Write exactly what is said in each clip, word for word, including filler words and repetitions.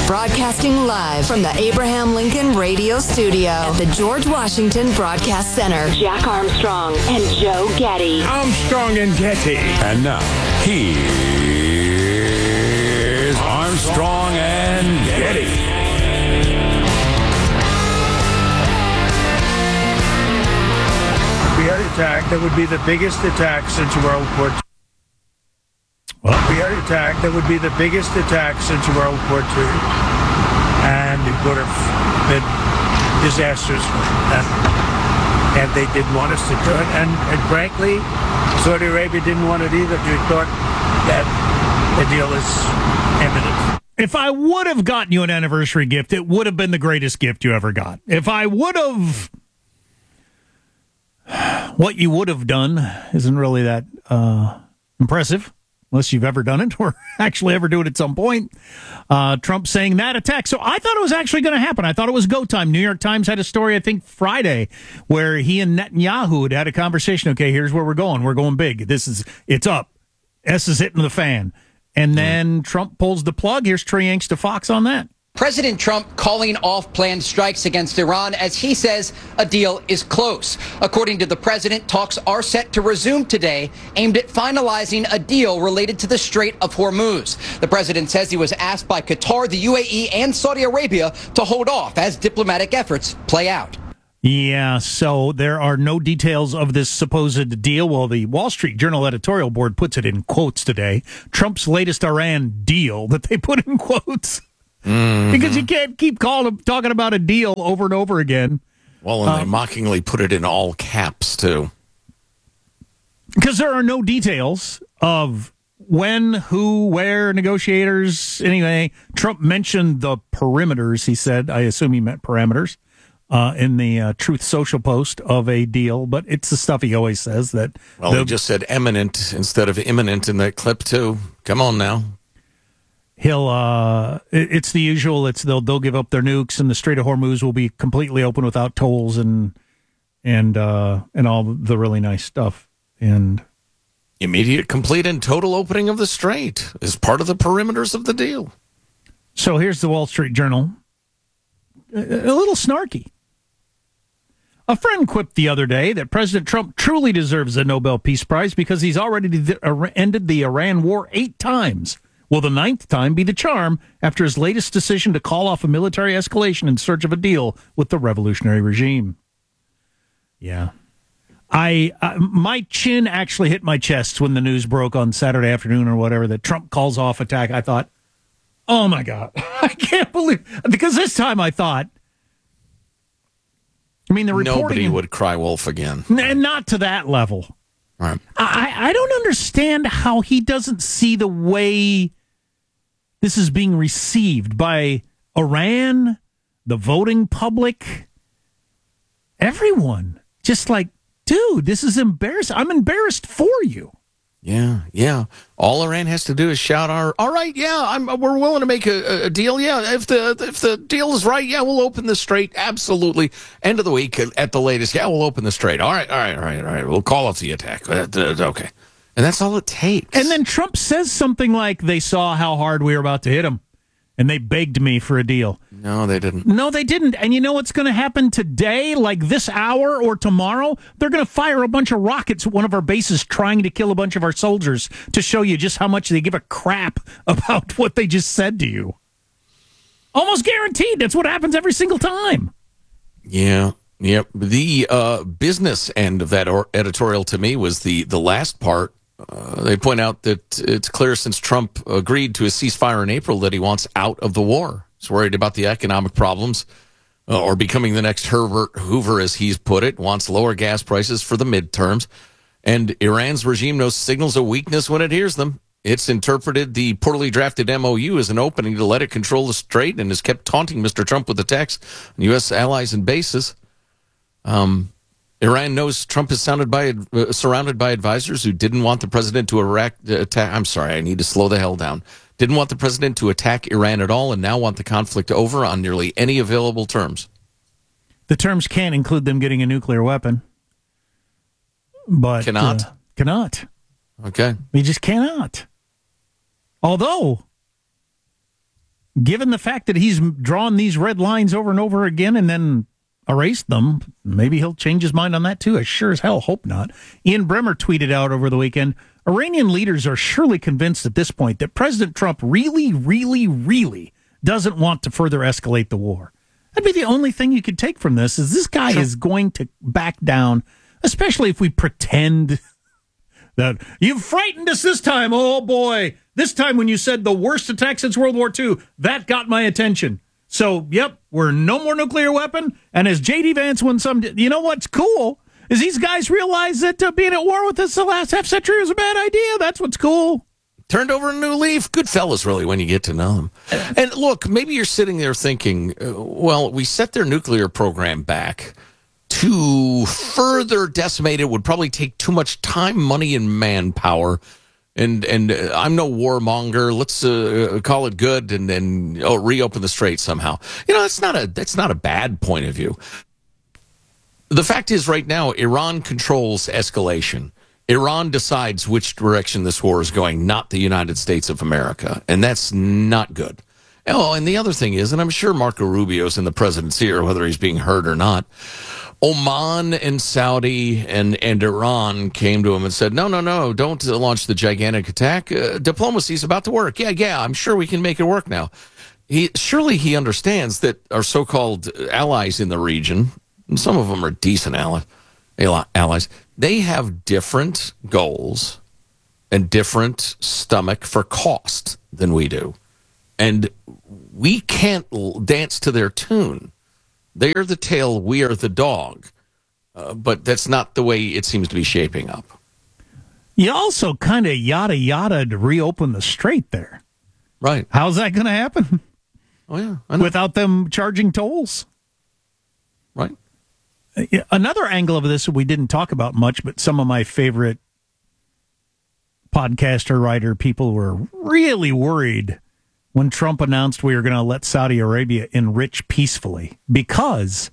Broadcasting live from the Abraham Lincoln Radio Studio at the George Washington Broadcast Center. Jack Armstrong and Joe Getty. Armstrong and Getty. And now, here's Armstrong and Getty. We had an attack that would be the biggest attack since World War Two. Well, we had an attack that would be the biggest attack since World War Two, and it would have been disastrous. And, and they didn't want us to do it. And, and frankly, Saudi Arabia didn't want it either. They thought that the deal is imminent. If I would have gotten you an anniversary gift, it would have been the greatest gift you ever got. If I would have... What you would have done isn't really that uh, impressive, unless you've ever done it or actually ever do it at some point. Uh, Trump saying that attack. So I thought it was actually going to happen. I thought it was go time. New York Times had a story, I think, Friday, where he and Netanyahu had had a conversation. Okay, here's where we're going. We're going big. This is, it's up. S is hitting the fan. And then Trump pulls the plug. Here's Trey Yanks to Fox on that. President Trump calling off planned strikes against Iran as he says a deal is close. According to the president, talks are set to resume today, aimed at finalizing a deal related to the Strait of Hormuz. The president says he was asked by Qatar, the U A E, and Saudi Arabia to hold off as diplomatic efforts play out. Yeah, so there are no details of this supposed deal. Well, the Wall Street Journal editorial board puts it in quotes today. Trump's latest Iran deal that they put in quotes. Mm-hmm. Because you can't keep calling, talking about a deal over and over again. Well, and um, they mockingly put it in all caps, too. Because there are no details of when, who, where, negotiators. Anyway, Trump mentioned the perimeters, he said. I assume he meant parameters uh, in the uh, Truth Social post of a deal. But it's the stuff he always says. that. Well, the, he just said eminent instead of imminent in that clip, too. Come on now. He'll. Uh, it's the usual. It's they'll they'll give up their nukes, and the Strait of Hormuz will be completely open without tolls and and uh, and all the really nice stuff. And immediate, complete, and total opening of the strait is part of the perimeters of the deal. So here's the Wall Street Journal. A, a little snarky. A friend quipped the other day that President Trump truly deserves a Nobel Peace Prize because he's already ended the Iran war eight times. Will the ninth time be the charm after his latest decision to call off a military escalation in search of a deal with the revolutionary regime? Yeah. I uh, my chin actually hit my chest when the news broke on Saturday afternoon or whatever that Trump calls off attack. I thought, oh, my God, I can't believe – because this time I thought – I mean, the reporting – Nobody would cry wolf again. N- not to that level. Right. I, I don't understand how he doesn't see the way this is being received by Iran, the voting public, everyone. Just like, dude, this is embarrassing. I'm embarrassed for you. Yeah, yeah. All Iran has to do is shout, "Our, all right, yeah, I'm, we're willing to make a, a deal. Yeah, if the if the deal is right, yeah, we'll open the strait. Absolutely. End of the week at the latest. Yeah, we'll open the strait. All right, all right, all right, all right. We'll call off the attack. Uh, okay." And that's all it takes. And then Trump says something like, they saw how hard we were about to hit him, and they begged me for a deal. No, they didn't. No, they didn't. And you know what's going to happen today, like this hour or tomorrow? They're going to fire a bunch of rockets at one of our bases trying to kill a bunch of our soldiers to show you just how much they give a crap about what they just said to you. Almost guaranteed. That's what happens every single time. Yeah. Yep. The uh, business end of that or- editorial to me was the, the last part. Uh, they point out that it's clear since Trump agreed to a ceasefire in April that he wants out of the war. He's worried about the economic problems uh, or becoming the next Herbert Hoover, as he's put it, wants lower gas prices for the midterms. And Iran's regime knows signals of weakness when it hears them. It's interpreted the poorly drafted M O U as an opening to let it control the strait and has kept taunting Mister Trump with attacks on U S allies and bases. Um, Iran knows Trump is sounded by, uh, surrounded by advisors who didn't want the president to Iraq, uh, attack. I'm sorry, I need to slow the hell down. Didn't want the president to attack Iran at all and now want the conflict over on nearly any available terms. The terms can't include them getting a nuclear weapon. But Cannot? Uh, cannot. Okay. We just cannot. Although, given the fact that he's drawn these red lines over and over again and then erased them, maybe he'll change his mind on that too. I sure as hell hope not. Ian Bremmer tweeted out over the weekend, Iranian leaders are surely convinced at this point that President Trump really, really, really doesn't want to further escalate the war. That'd be the only thing you could take from this, is this guy sure. is going to back down, especially if we pretend that you've frightened us this time. Oh, boy. This time when you said the worst attack since World War Two, that got my attention. So, yep, we're no more nuclear weapon. And as J D. Vance won some, you know what's cool is these guys realize that uh, being at war with us the last half century was a bad idea. That's what's cool. Turned over a new leaf. Good fellas, really, when you get to know them. And look, maybe you're sitting there thinking, uh, well, we set their nuclear program back. To further decimate it would probably take too much time, money, and manpower. And and uh, I'm no warmonger. Let's uh, call it good and then oh, reopen the strait somehow. You know, that's not a that's not a bad point of view. The fact is, right now, Iran controls escalation. Iran decides which direction this war is going, not the United States of America, and that's not good. Oh, and the other thing is, and I'm sure Marco Rubio's in the presidency, or whether he's being heard or not, Oman and Saudi and, and Iran came to him and said, no, no, no, don't launch the gigantic attack. Uh, diplomacy's about to work. Yeah, yeah, I'm sure we can make it work now. He surely he understands that our so-called allies in the region, and some of them are decent ally, allies, they have different goals and different stomach for cost than we do. And we can't dance to their tune. They are the tail, we are the dog. Uh, but that's not the way it seems to be shaping up. You also kind of yada yada to reopen the strait there. Right. How's that going to happen? Oh, yeah. I know. Without them charging tolls? Right. Another angle of this that we didn't talk about much, but some of my favorite podcaster, writer people were really worried when Trump announced we were going to let Saudi Arabia enrich peacefully, because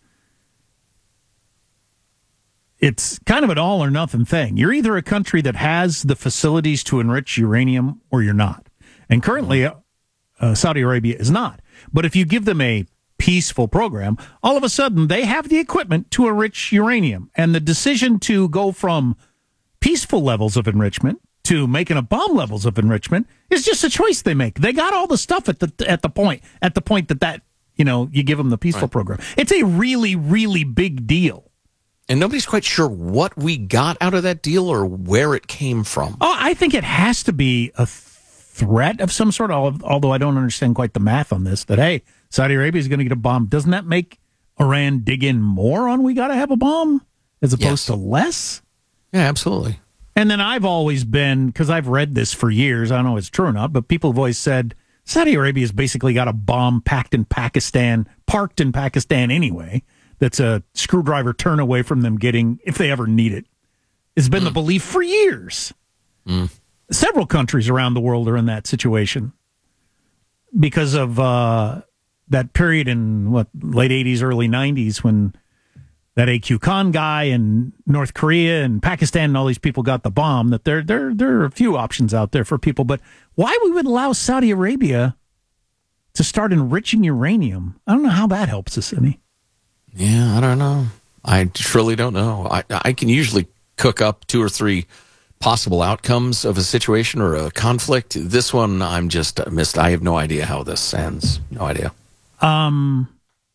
it's kind of an all or nothing thing. You're either a country that has the facilities to enrich uranium or you're not. And currently, uh, Saudi Arabia is not. But if you give them a peaceful program, all of a sudden they have the equipment to enrich uranium. And the decision to go from peaceful levels of enrichment to making a bomb levels of enrichment is just a choice they make. They got all the stuff at the at the point at the point that that you know you give them the peaceful right. program. It's a really really big deal, and nobody's quite sure what we got out of that deal or where it came from. Oh, I think it has to be a threat of some sort. Although I don't understand quite the math on this. That hey, Saudi Arabia is going to get a bomb. Doesn't that make Iran dig in more on we got to have a bomb as opposed yes. to less? Yeah, absolutely. And then I've always been, because I've read this for years, I don't know if it's true or not, but people have always said Saudi Arabia's basically got a bomb packed in Pakistan, parked in Pakistan anyway, that's a screwdriver turn away from them getting, if they ever need it. It's been mm. the belief for years. Mm. Several countries around the world are in that situation because of uh, that period in, what, late eighties, early nineties when that A Q Khan guy and North Korea and Pakistan and all these people got the bomb, that there, there, there are a few options out there for people. But why we would allow Saudi Arabia to start enriching uranium, I don't know how that helps us any. Yeah, I don't know. I truly don't know. I, I can usually cook up two or three possible outcomes of a situation or a conflict. This one, I'm just missed. I have no idea how this ends. No idea. Um,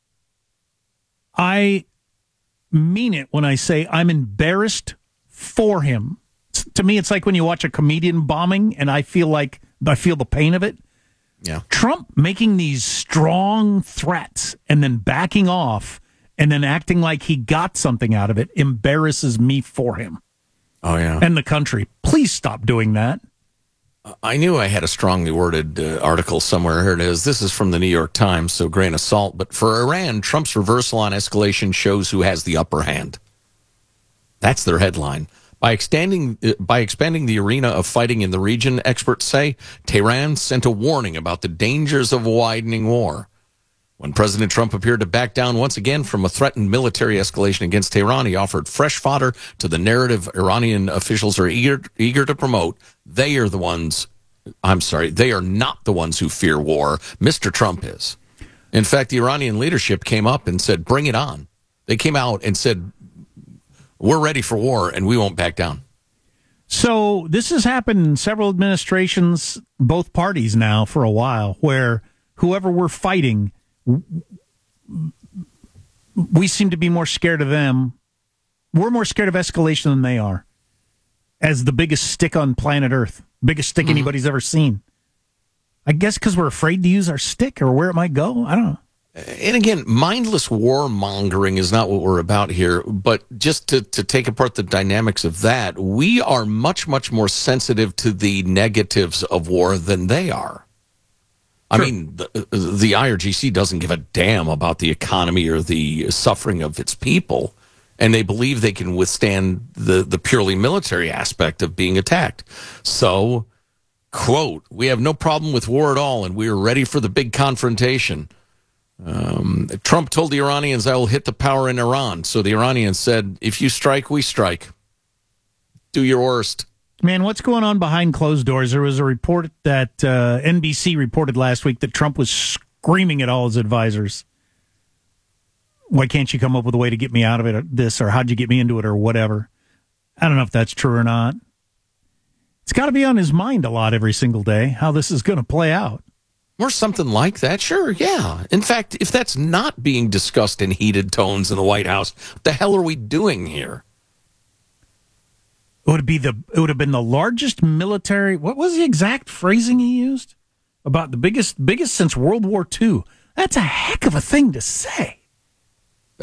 I... mean it when I say I'm embarrassed for him. To me, it's like when you watch a comedian bombing and I feel like I feel the pain of it. Yeah. Trump making these strong threats and then backing off and then acting like he got something out of it embarrasses me for him. Oh, yeah. And the country. Please stop doing that. I knew I had a strongly worded uh, article somewhere. Here it is. This is from the New York Times, so grain of salt. But for Iran, Trump's reversal on escalation shows who has the upper hand. That's their headline. By expanding, uh, by expanding the arena of fighting in the region, experts say, Tehran sent a warning about the dangers of widening war. When President Trump appeared to back down once again from a threatened military escalation against Tehran, he offered fresh fodder to the narrative Iranian officials are eager, eager to promote. They are the ones I'm sorry, they are not the ones who fear war. Mister Trump is. In fact, the Iranian leadership came up and said, bring it on. They came out and said, we're ready for war and we won't back down. So this has happened in several administrations, both parties now for a while, where whoever we're fighting, we seem to be more scared of them. We're more scared of escalation than they are, as the biggest stick on planet Earth, biggest stick mm-hmm. anybody's ever seen. I guess because we're afraid to use our stick or where it might go. I don't know. And again, mindless warmongering is not what we're about here. But just to, to take apart the dynamics of that, we are much, much more sensitive to the negatives of war than they are. Sure. I mean, the, the I R G C doesn't give a damn about the economy or the suffering of its people. And they believe they can withstand the, the purely military aspect of being attacked. So, quote, we have no problem with war at all, and we are ready for the big confrontation. Um, Trump told the Iranians, I will hit the power in Iran. So the Iranians said, if you strike, we strike. Do your worst. Man, what's going on behind closed doors? There was a report that uh, N B C reported last week that Trump was screaming at all his advisors. Why can't you come up with a way to get me out of it, or this, or how'd you get me into it, or whatever? I don't know if that's true or not. It's got to be on his mind a lot every single day, how this is going to play out. Or something like that, sure, yeah. In fact, if that's not being discussed in heated tones in the White House, what the hell are we doing here? It would be the it would have been the largest military. What was the exact phrasing he used? About the biggest biggest since World War Two. That's a heck of a thing to say.